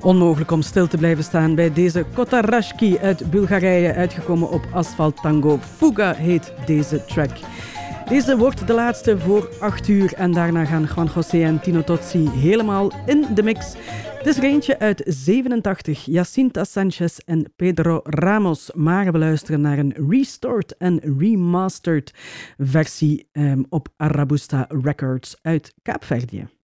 Onmogelijk om stil te blijven staan bij deze Kotarashki uit Bulgarije, uitgekomen op Asphalt Tango. Fuga heet deze track. Deze wordt de laatste voor 8 uur en daarna gaan Juan José en Tino Tozzi helemaal in de mix. Het is er eentje uit 87, Jacinta Sanchez en Pedro Ramos. Maar we luisteren naar een restored en remastered versie op Arabusta Records uit Kaapverdië.